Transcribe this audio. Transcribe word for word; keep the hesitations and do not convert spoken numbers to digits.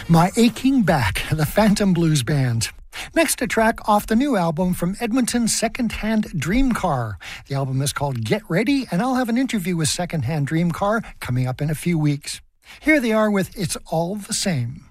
My Aching Back, the Phantom Blues Band. Next, a track off the new album from Edmonton's Secondhand Dream Car. The album is called Get Ready, and I'll have an interview with Secondhand Dream Car coming up in a few weeks. Here they are with It's All the Same.